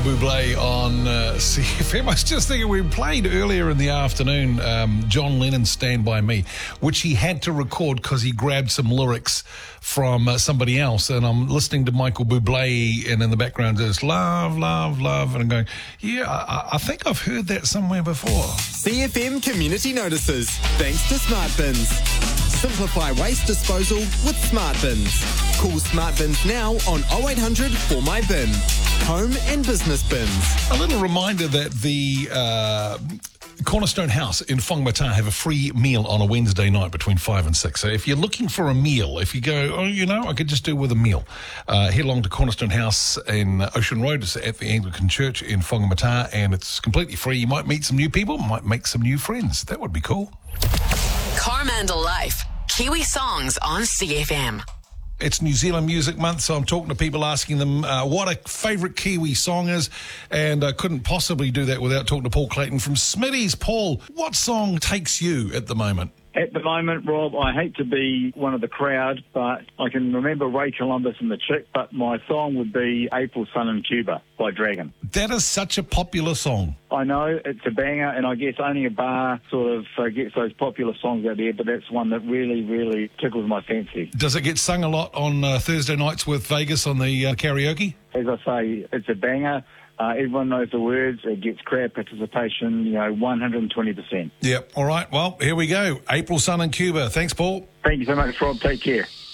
Bublé on CFM. I was just thinking, we played earlier in the afternoon John Lennon's Stand By Me, which he had to record because he grabbed some lyrics from somebody else. And I'm listening to Michael Bublé, and in the background there's love, love, love. And I'm going, yeah, I think I've heard that somewhere before. CFM Community Notices, thanks to Smart Bins. Simplify waste disposal with Smart Bins. Call Smart Bins now on 0800 for my bin. Home and business bins. A little reminder that the Cornerstone House in Whangamata have a free meal on a Wednesday night between 5 and 6. So if you're looking for a meal, if you go, I could just do with a meal, head along to Cornerstone House in Ocean Road. It's at the Anglican Church in Whangamata, and it's completely free. You might meet some new people, might make some new friends. That would be cool. Coromandel Life. Kiwi songs on CFM. It's New Zealand Music Month, so I'm talking to people, asking them what a favourite Kiwi song is, and I couldn't possibly do that without talking to Paul Clayton from Smitty's. Paul, what song takes you at the moment? At the moment, Rob, I hate to be one of the crowd, but I can remember Ray Columbus and the Chick, but my song would be April Sun in Cuba by Dragon. That is such a popular song. I know, it's a banger, and I guess only a bar sort of gets those popular songs out there, but that's one that really, really tickles my fancy. Does it get sung a lot on Thursday nights with Vegas on the karaoke? As I say, it's a banger. Everyone knows the words. It gets crowd participation, 120%. Yep. All right. Well, here we go. April Sun in Cuba. Thanks, Paul. Thank you so much, Rob. Take care.